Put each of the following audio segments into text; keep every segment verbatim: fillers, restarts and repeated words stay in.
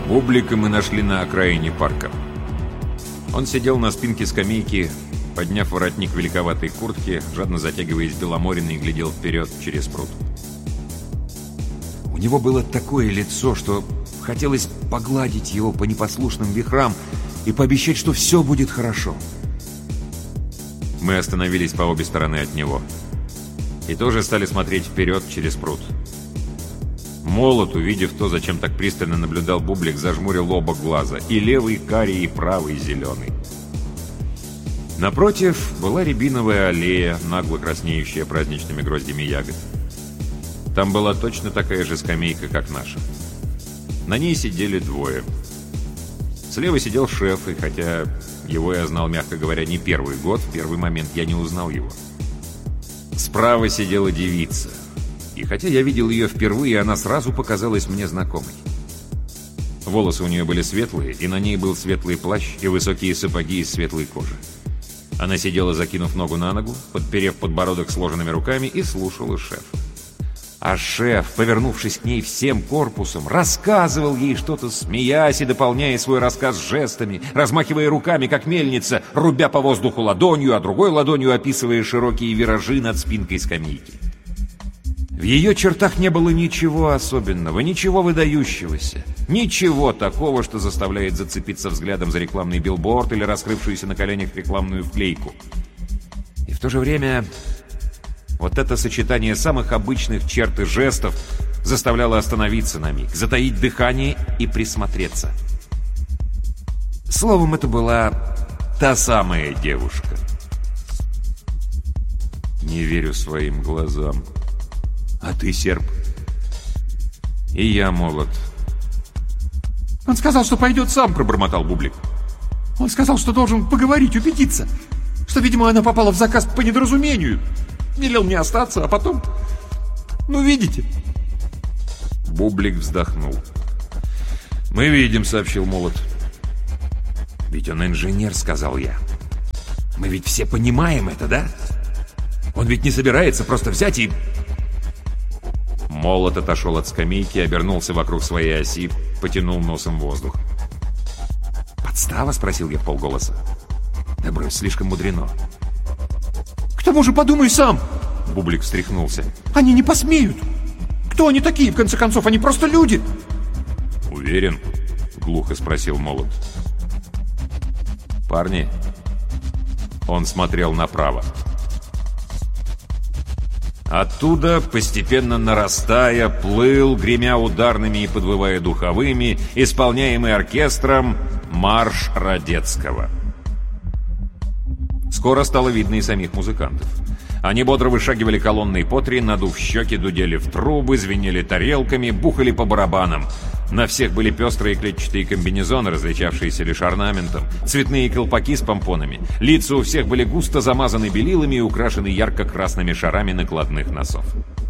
Бублика мы нашли на окраине парка. Он сидел на спинке скамейки, подняв воротник великоватой куртки, жадно затягиваясь беломориной, и глядел вперед через пруд. У него было такое лицо, что хотелось погладить его по непослушным вихрам и пообещать, что все будет хорошо. Мы остановились по обе стороны от него и тоже стали смотреть вперед через пруд. Молот, увидев то, зачем так пристально наблюдал Бублик, зажмурил оба глаза, и левый карий, и правый зеленый. Напротив была рябиновая аллея, нагло краснеющая праздничными гроздями ягод. Там была точно такая же скамейка, как наша. На ней сидели двое. Слева сидел шеф, и хотя его я знал, мягко говоря, не первый год, в первый момент я не узнал его. Справа сидела девица. И хотя я видел ее впервые, она сразу показалась мне знакомой. Волосы у нее были светлые, и на ней был светлый плащ и высокие сапоги из светлой кожи. Она сидела, закинув ногу на ногу, подперев подбородок сложенными руками, и слушала шефа. А шеф, повернувшись к ней всем корпусом, рассказывал ей что-то, смеясь и дополняя свой рассказ жестами, размахивая руками, как мельница, рубя по воздуху ладонью, а другой ладонью описывая широкие виражи над спинкой скамейки. В ее чертах не было ничего особенного, ничего выдающегося, ничего такого, что заставляет зацепиться взглядом за рекламный билборд или раскрывшуюся на коленях рекламную вклейку. И в то же время вот это сочетание самых обычных черт и жестов заставляло остановиться на миг, затаить дыхание и присмотреться. Словом, это была та самая девушка. Не верю своим глазам. А ты, серп? И я молод. Он сказал, что пойдет сам, пробормотал Бублик. Он сказал, что должен поговорить, убедиться, что, видимо, она попала в заказ по недоразумению. Велел мне остаться, а потом... Ну, видите? Бублик вздохнул. «Мы видим», — сообщил молот. «Ведь он инженер», — сказал я. «Мы ведь все понимаем это, да? Он ведь не собирается просто взять и...» Молот отошел от скамейки, обернулся вокруг своей оси, потянул носом воздух. «Подстава?» — спросил я вполголоса. «Да брось, слишком мудрено». «К тому же подумай сам!» Бублик встряхнулся. «Они не посмеют! Кто они такие, в конце концов? Они просто люди!» «Уверен?» — глухо спросил молот. «Парни?» Он смотрел направо. Оттуда, постепенно нарастая, плыл, гремя ударными и подвывая духовыми, исполняемый оркестром, марш Радецкого. Скоро стало видно и самих музыкантов. Они бодро вышагивали колонной по три, надув щеки, дудели в трубы, звенели тарелками, бухали по барабанам. На всех были пестрые клетчатые комбинезоны, различавшиеся лишь орнаментом, цветные колпаки с помпонами. Лица у всех были густо замазаны белилами и украшены ярко-красными шарами накладных носов.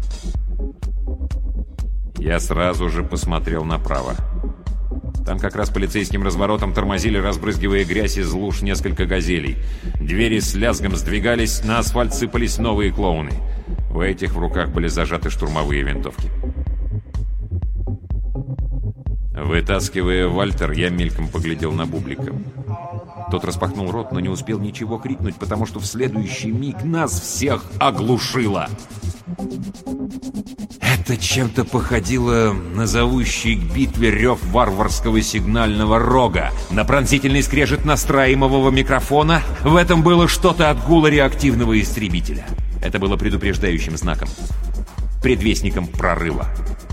Я сразу же посмотрел направо. Там как раз полицейским разворотом тормозили, разбрызгивая грязь из луж, несколько газелей. Двери с лязгом сдвигались, на асфальт сыпались новые клоуны. У этих в руках были зажаты штурмовые винтовки. Вытаскивая Вальтер, я мельком поглядел на Бублика. Тот распахнул рот, но не успел ничего крикнуть, потому что в следующий миг нас всех оглушило. Это чем-то походило на зовущий к битве рев варварского сигнального рога, на пронзительный скрежет настраиваемого микрофона. В этом было что-то от гула реактивного истребителя. Это было предупреждающим знаком, предвестником прорыва.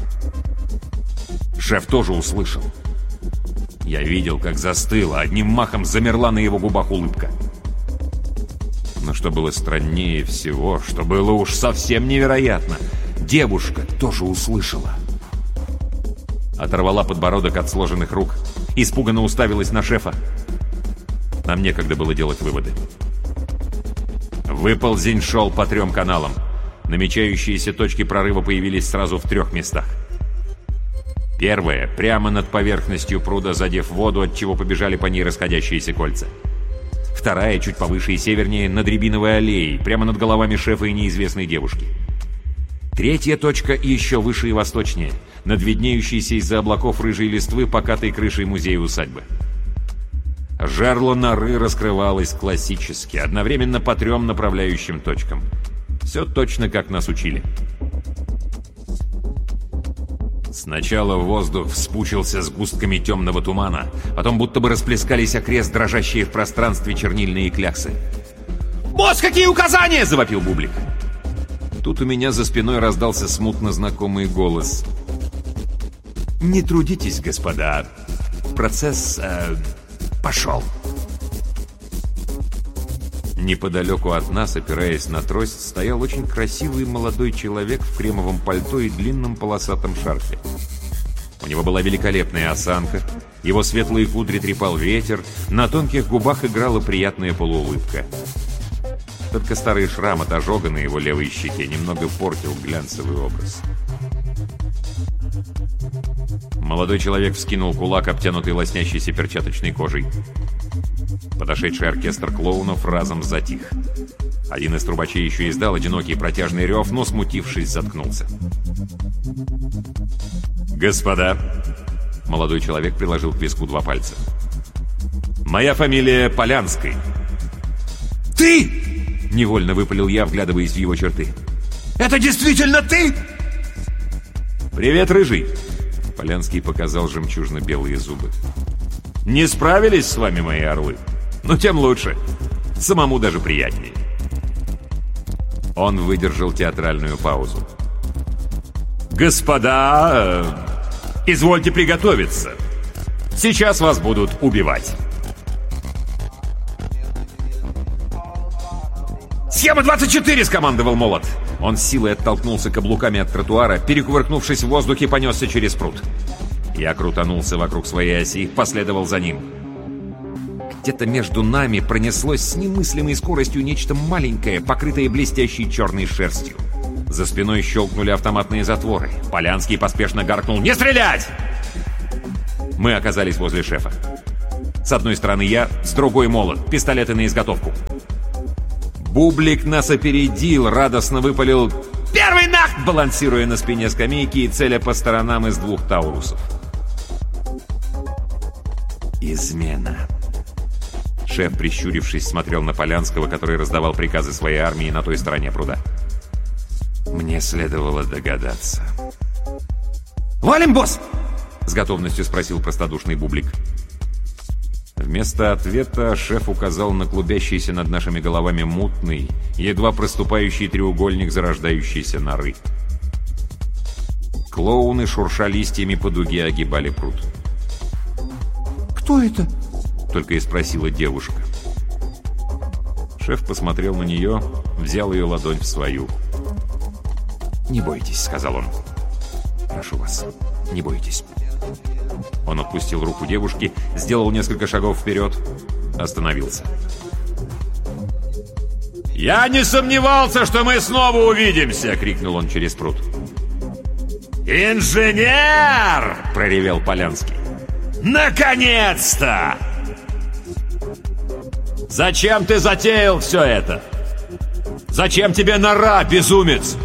Шеф тоже услышал. Я видел, как застыла, одним махом замерла на его губах улыбка. Но что было страннее всего, что было уж совсем невероятно, девушка тоже услышала. Оторвала подбородок от сложенных рук, испуганно уставилась на шефа. Нам некогда было делать выводы. Выползень шел по трем каналам. Намечающиеся точки прорыва появились сразу в трех местах. Первая, прямо над поверхностью пруда, задев воду, отчего побежали по ней расходящиеся кольца. Вторая, чуть повыше и севернее, над Рябиновой аллеей, прямо над головами шефа и неизвестной девушки. Третья точка еще выше и восточнее, над виднеющейся из-за облаков рыжей листвы покатой крышей музея-усадьбы. Жерло норы раскрывалось классически, одновременно по трем направляющим точкам. Все точно, как нас учили. Сначала воздух вспучился сгустками темного тумана, потом будто бы расплескались окрест дрожащие в пространстве чернильные кляксы. «Босс, какие указания?» — завопил Бублик. Тут у меня за спиной раздался смутно знакомый голос. «Не трудитесь, господа. Процесс э, пошел». Неподалеку от нас, опираясь на трость, стоял очень красивый молодой человек в кремовом пальто и длинном полосатом шарфе. У него была великолепная осанка, его светлые кудри трепал ветер, на тонких губах играла приятная полуулыбка. Только старый шрам от ожога на его левой щеке немного портил глянцевый образ. Молодой человек вскинул кулак, обтянутый лоснящейся перчаточной кожей. Подошедший оркестр клоунов разом затих. Один из трубачей еще издал одинокий протяжный рев, но, смутившись, заткнулся. «Господа!» — молодой человек приложил к виску два пальца. «Моя фамилия Полянский». «Ты!» — невольно выпалил я, вглядываясь в его черты. «Это действительно ты?» «Привет, рыжий!» — Полянский показал жемчужно-белые зубы. «Не справились с вами мои орлы? Ну, тем лучше. Самому даже приятнее». Он выдержал театральную паузу. «Господа, э, извольте приготовиться. Сейчас вас будут убивать». «Схема двадцать четыре!» — скомандовал Молот. Он с силой оттолкнулся каблуками от тротуара, перекувыркнувшись в воздухе, понесся через пруд. Я крутанулся вокруг своей оси, последовал за ним. Где-то между нами пронеслось с немыслимой скоростью нечто маленькое, покрытое блестящей черной шерстью. За спиной щелкнули автоматные затворы. Полянский поспешно гаркнул: «Не стрелять!» Мы оказались возле шефа. С одной стороны я, с другой Молот, пистолеты на изготовку. Бублик нас опередил, радостно выпалил: «Первый нах!», балансируя на спине скамейки и целя по сторонам из двух таурусов. Измена. Шеф, прищурившись, смотрел на Полянского, который раздавал приказы своей армии на той стороне пруда. Мне следовало догадаться. «Валим, босс!» — с готовностью спросил простодушный Бублик. Вместо ответа шеф указал на клубящийся над нашими головами мутный, едва проступающий треугольник зарождающейся норы. Клоуны, шурша листьями, по дуге огибали пруд. «Кто это?» — только и спросила девушка. Шеф посмотрел на нее, взял ее ладонь в свою. «Не бойтесь», — сказал он. «Прошу вас, не бойтесь». Он отпустил руку девушки, сделал несколько шагов вперед, остановился. «Я не сомневался, что мы снова увидимся!» — крикнул он через пруд. «Инженер!» — проревел Полянский. «Наконец-то!» «Зачем ты затеял все это? Зачем тебе нора, безумец?»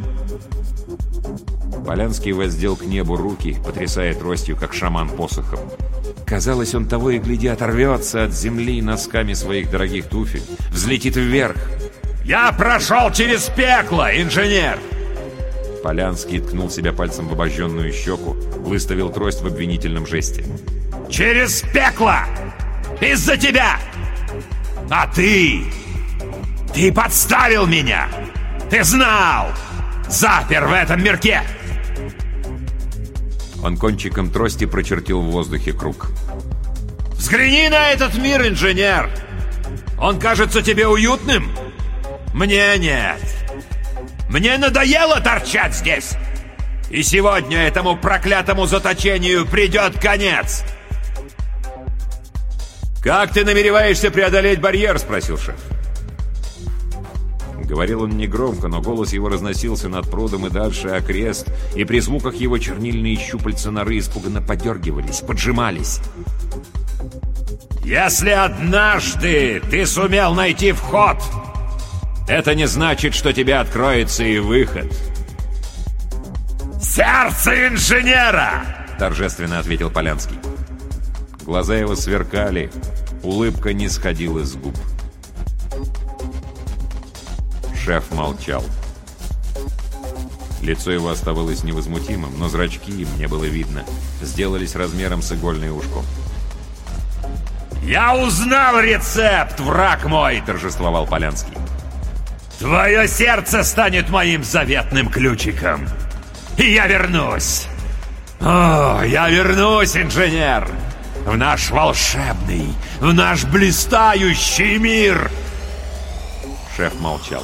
Полянский воздел к небу руки, потрясая тростью, как шаман посохом. Казалось, он того и гляди оторвется от земли носками своих дорогих туфель, взлетит вверх. «Я прошел через пекло, инженер!» Полянский ткнул себя пальцем в обожженную щеку, выставил трость в обвинительном жесте. «Через пекло! Из-за тебя! А ты! Ты подставил меня! Ты знал! Запер в этом мирке!» Он кончиком трости прочертил в воздухе круг. «Взгляни на этот мир, инженер! Он кажется тебе уютным? Мне нет! Мне надоело торчать здесь! И сегодня этому проклятому заточению придет конец!» «Как ты намереваешься преодолеть барьер?» — спросил шеф. Говорил он негромко, но голос его разносился над прудом и дальше окрест, и при звуках его чернильные щупальца норы испуганно подергивались, поджимались. «Если однажды ты сумел найти вход, это не значит, что тебе откроется и выход. «Сердце инженера!» — торжественно ответил Полянский. Глаза его сверкали, улыбка не сходила с губ. Шеф молчал. Лицо его оставалось невозмутимым, но зрачки, мне было видно, сделались размером с игольное ушко. «Я узнал рецепт, враг мой!» — торжествовал Полянский. «Твое сердце станет моим заветным ключиком, и я вернусь! О, я вернусь, инженер! В наш волшебный, в наш блистающий мир!» Шеф молчал.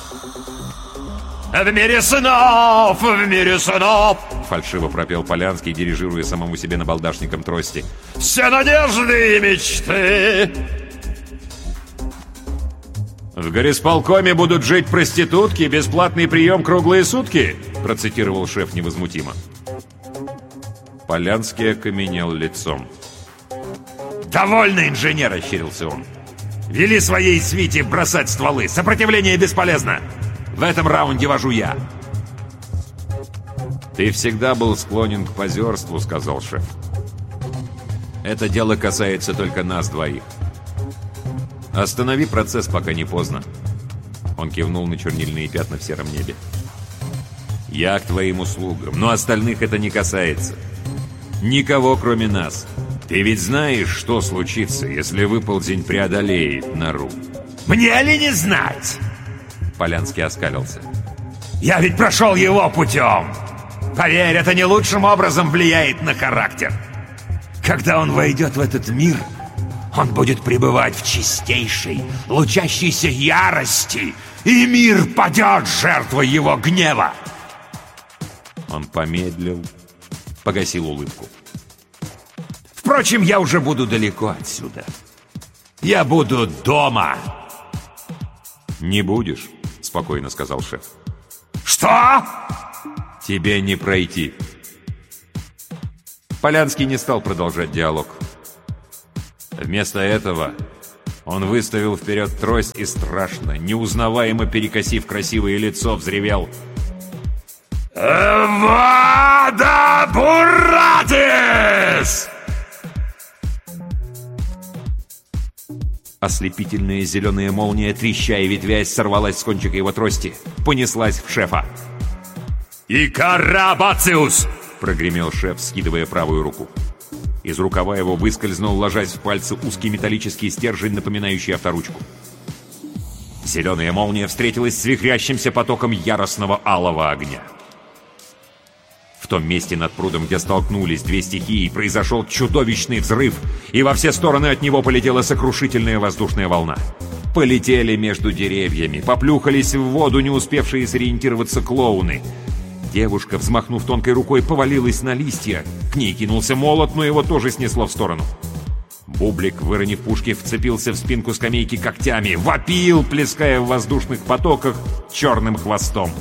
«В мире снов! В мире снов!» — фальшиво пропел Полянский, дирижируя самому себе набалдашником трости. «Все надежды и мечты!» «В горисполкоме будут жить проститутки, бесплатный прием круглые сутки!» — процитировал шеф невозмутимо. Полянский окаменел лицом. «Довольно, инженер!» — ощерился он. «Вели своей свите бросать стволы! Сопротивление бесполезно! В этом раунде вожу я!» «Ты всегда был склонен к позерству», — сказал шеф. «Это дело касается только нас двоих. Останови процесс, пока не поздно». Он кивнул на чернильные пятна в сером небе. «Я к твоим услугам, но остальных это не касается. Никого, кроме нас. Ты ведь знаешь, что случится, если выползень преодолеет нору?» «Мне ли не знать?» Полянский оскалился. «Я ведь прошел его путем! Поверь, это не лучшим образом влияет на характер. Когда он войдет в этот мир, он будет пребывать в чистейшей, лучащейся ярости, и мир падет жертвой его гнева!» Он помедлил, погасил улыбку. «Впрочем, я уже буду далеко отсюда. Я буду дома!» «Не будешь», — спокойно сказал шеф. «Что?» «Тебе не пройти». Полянский не стал продолжать диалог. Вместо этого он выставил вперед трость и страшно, неузнаваемо перекосив красивое лицо, взревел: «Вада Буратис!» Ослепительная зеленая молния, треща и ветвясь, сорвалась с кончика его трости, понеслась в шефа. «Икарабациус!» — прогремел шеф, скидывая правую руку. Из рукава его выскользнул, ложась в пальцы, узкий металлический стержень, напоминающий авторучку. Зеленая молния встретилась с вихрящимся потоком яростного алого огня. В том месте над прудом, где столкнулись две стихии, произошел чудовищный взрыв, и во все стороны от него полетела сокрушительная воздушная волна. Полетели между деревьями, поплюхались в воду не успевшие сориентироваться клоуны. Девушка, взмахнув тонкой рукой, повалилась на листья. К ней кинулся молот, но его тоже снесло в сторону. Бублик, выронив пушки, вцепился в спинку скамейки когтями, вопил, плеская в воздушных потоках черным хвостом.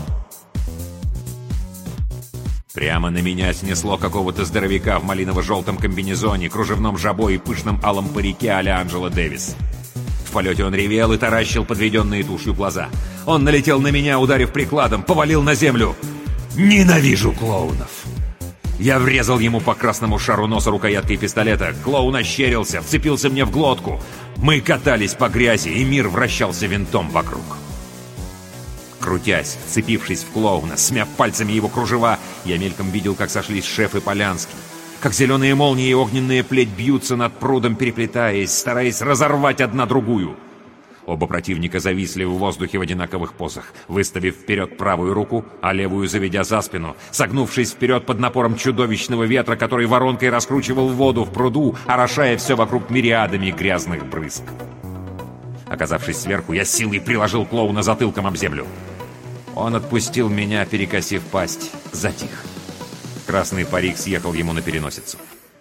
Прямо на меня снесло какого-то здоровяка в малиново-желтом комбинезоне, кружевном жабо и пышном алом парике а-ля Анджела Дэвис. В полете он ревел и таращил подведенные тушью глаза. Он налетел на меня, ударив прикладом, повалил на землю. Ненавижу клоунов! Я врезал ему по красному шару носа рукояткой пистолета. Клоун ощерился, вцепился мне в глотку. Мы катались по грязи, и мир вращался винтом вокруг. Крутясь, вцепившись в клоуна, смяв пальцами его кружева, я мельком видел, как сошлись шеф и Полянский. Как зеленые молнии и огненная плеть бьются над прудом, переплетаясь, стараясь разорвать одна другую. Оба противника зависли в воздухе в одинаковых позах, выставив вперед правую руку, а левую заведя за спину, согнувшись вперед под напором чудовищного ветра, который воронкой раскручивал воду в пруду, орошая все вокруг мириадами грязных брызг. Оказавшись сверху, я силой приложил клоуна затылком об землю. Он отпустил меня, перекосив пасть, затих. Красный парик съехал ему на переносицу.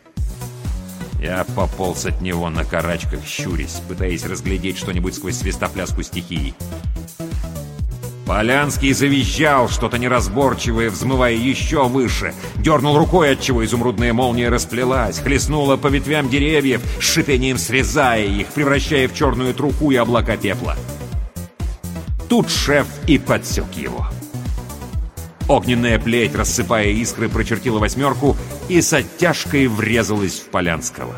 Я пополз от него на карачках, щурясь, пытаясь разглядеть что-нибудь сквозь свистопляску стихии. Полянский завизжал, что-то неразборчивое, взмывая еще выше. Дернул рукой, отчего изумрудная молния расплелась, хлестнула по ветвям деревьев, с шипением срезая их, превращая в черную труху и облака пепла. Тут шеф и подсек его. Огненная плеть, рассыпая искры, прочертила восьмерку и с оттяжкой врезалась в Полянского.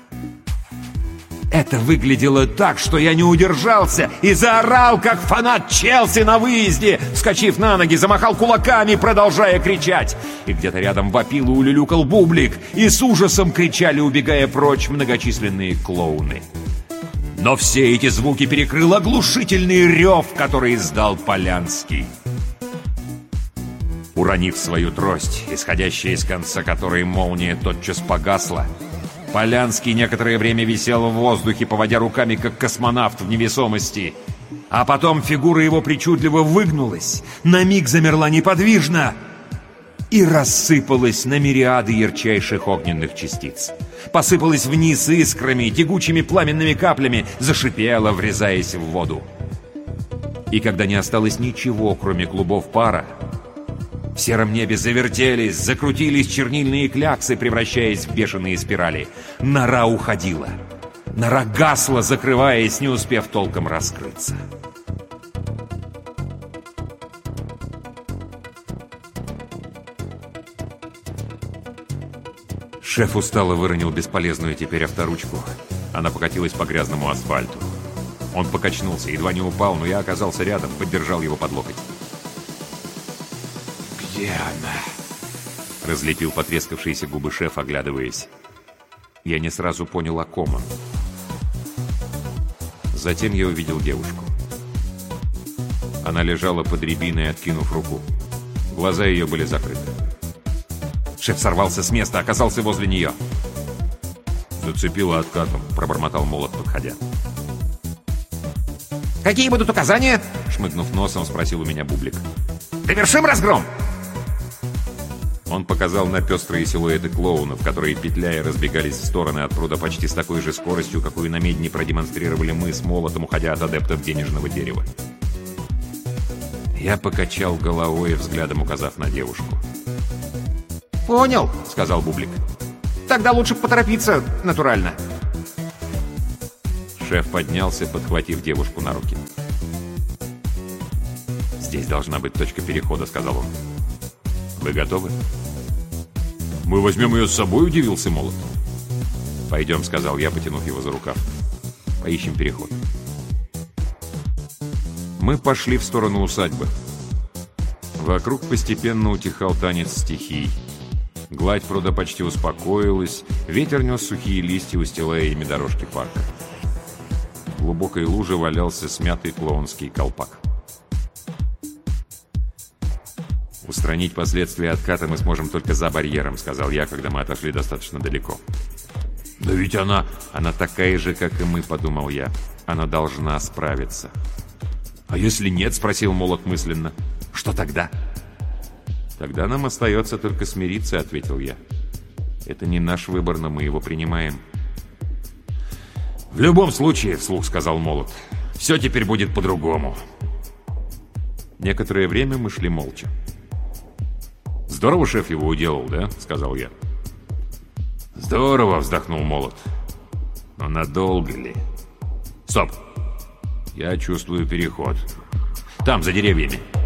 Это выглядело так, что я не удержался и заорал, как фанат Челси на выезде. Вскочив на ноги, замахал кулаками, продолжая кричать. И где-то рядом вопил и улюлюкал Бублик, и с ужасом кричали, убегая прочь, многочисленные клоуны. Но все эти звуки перекрыл оглушительный рев, который издал Полянский. Уронив свою трость, исходящая из конца которой молния тотчас погасла, Полянский некоторое время висел в воздухе, поводя руками, как космонавт в невесомости. А потом фигура его причудливо выгнулась, на миг замерла неподвижно и рассыпалась на мириады ярчайших огненных частиц. Посыпалась вниз искрами, тягучими пламенными каплями, зашипела, врезаясь в воду. И когда не осталось ничего, кроме клубов пара, в сером небе завертелись, закрутились чернильные кляксы, превращаясь в бешеные спирали. Нора уходила. Нора гасла, закрываясь, не успев толком раскрыться. Шеф устало выронил бесполезную теперь авторучку. Она покатилась по грязному асфальту. Он покачнулся, едва не упал, но я оказался рядом, поддержал его под локоть. «Где она?» — разлепил потрескавшиеся губы шеф, оглядываясь. Я не сразу понял, о ком он. Затем я увидел девушку. Она лежала под рябиной, откинув руку. Глаза ее были закрыты. Шеф сорвался с места, оказался возле нее. «Зацепила откатом», — пробормотал Молот, подходя. «Какие будут указания?» — шмыгнув носом, спросил у меня Бублик. «Довершим разгром!» Он показал на пестрые силуэты клоунов, которые, петляя, разбегались в стороны от пруда почти с такой же скоростью, какую на медне продемонстрировали мы с Молотом, уходя от адептов денежного дерева. Я покачал головой, взглядом указав на девушку. «Понял», — сказал Бублик. «Тогда лучше поторопиться, натурально». Шеф поднялся, подхватив девушку на руки. «Здесь должна быть точка перехода», — сказал он. «Вы готовы?» «Мы возьмем ее с собой», — удивился Молот. «Пойдем», — сказал я, потянув его за рукав. «Поищем переход». Мы пошли в сторону усадьбы. Вокруг постепенно утихал танец стихий. Гладь пруда почти успокоилась, ветер нес сухие листья, устилая ими дорожки парка. В глубокой луже валялся смятый клоунский колпак. «Устранить последствия отката мы сможем только за барьером», — сказал я, когда мы отошли достаточно далеко. «Да ведь она...» «Она такая же, как и мы», — подумал я. «Она должна справиться». «А если нет?» — спросил Молот мысленно. «Что тогда?» «Тогда нам остается только смириться», — ответил я. «Это не наш выбор, но мы его принимаем». «В любом случае», — вслух сказал Молот, — «все теперь будет по-другому». Некоторое время мы шли молча. «Здорово шеф его уделал, да?» — сказал я. «Здорово», — вздохнул Молот. «Но надолго ли?» «Стоп! Я чувствую переход. Там, за деревьями».